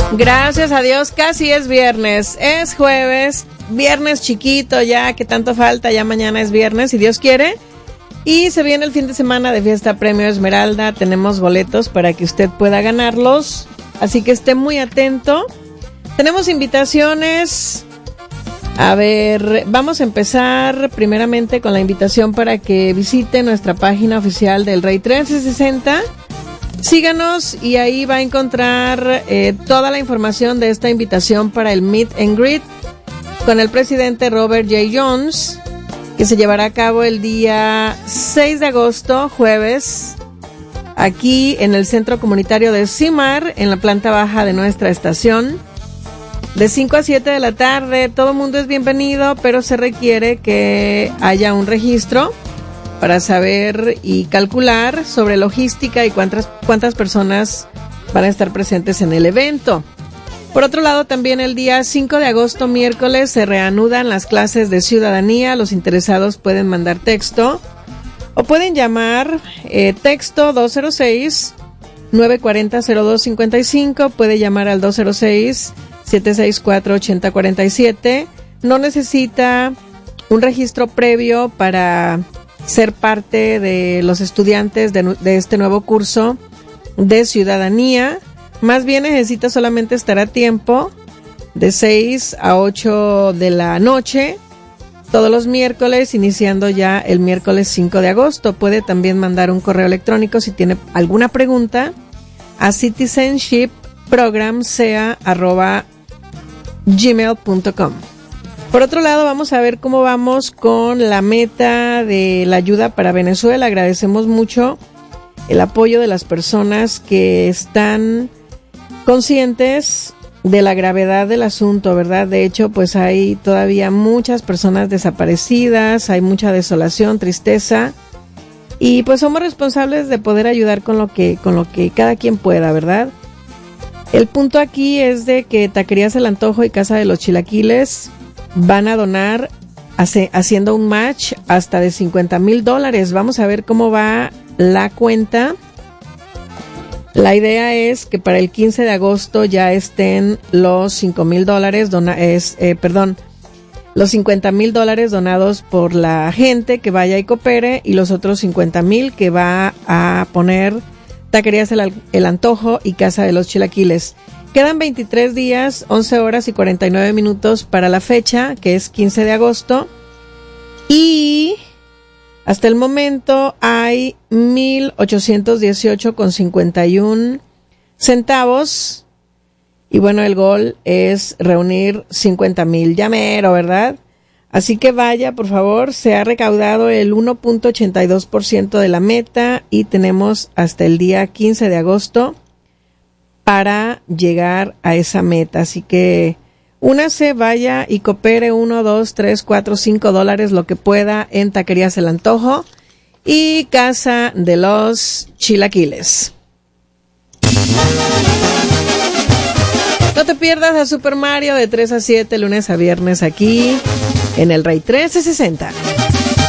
Gracias a Dios, casi es viernes, es jueves, viernes chiquito ya, que tanto falta, ya mañana es viernes, si Dios quiere. Y se viene el fin de semana de Fiesta Premio Esmeralda, tenemos boletos para que usted pueda ganarlos, así que esté muy atento. Tenemos invitaciones. A ver, vamos a empezar primeramente con la invitación para que visite nuestra página oficial del Rey 1360. Síganos y ahí va a encontrar toda la información de esta invitación para el Meet and Greet con el presidente Robert J. Jones, que se llevará a cabo el día 6 de agosto, jueves, aquí en el Centro Comunitario de Cimar, en la planta baja de nuestra estación, de 5 a 7 de la tarde. Todo el mundo es bienvenido, pero se requiere que haya un registro para saber y calcular sobre logística y cuántas personas van a estar presentes en el evento. Por otro lado, también el día 5 de agosto, miércoles, se reanudan las clases de ciudadanía. Los interesados pueden mandar texto o pueden llamar texto 206-940-0255. Puede llamar al 206-764-8047. No necesita un registro previo para ser parte de los estudiantes de este nuevo curso de ciudadanía. Más bien necesita solamente estar a tiempo de 6 a 8 de la noche todos los miércoles, iniciando ya el miércoles 5 de agosto. Puede también mandar un correo electrónico si tiene alguna pregunta a citizenshipprogramsea@gmail.com. Por otro lado, vamos a ver cómo vamos con la meta de la ayuda para Venezuela. Agradecemos mucho el apoyo de las personas que están conscientes de la gravedad del asunto, ¿verdad? De hecho, pues hay todavía muchas personas desaparecidas, hay mucha desolación, tristeza, y pues somos responsables de poder ayudar con lo que cada quien pueda, ¿verdad? El punto aquí es de que Taquerías El Antojo y Casa de los Chilaquiles van a donar haciendo un match hasta de $50,000. Vamos a ver cómo va la cuenta. La idea es que para el 15 de agosto ya estén los $5,000 los $50,000 donados por la gente que vaya y coopere, y los otros 50,000 que va a poner Taquerías El Antojo y Casa de los Chilaquiles. Quedan 23 días, 11 horas y 49 minutos para la fecha, que es 15 de agosto. Y hasta el momento hay 1,818,51 centavos. Y bueno, el gol es reunir 50,000. Ya mero, ¿verdad? Así que vaya, por favor. Se ha recaudado el 1.82% de la meta y tenemos hasta el día 15 de agosto para llegar a esa meta. Así que únase, vaya y coopere $1, $2, $3, $4, $5, lo que pueda en Taquerías El Antojo y Casa de los Chilaquiles. No te pierdas a Super Mario de 3 a 7, lunes a viernes, aquí en el Rey 1360.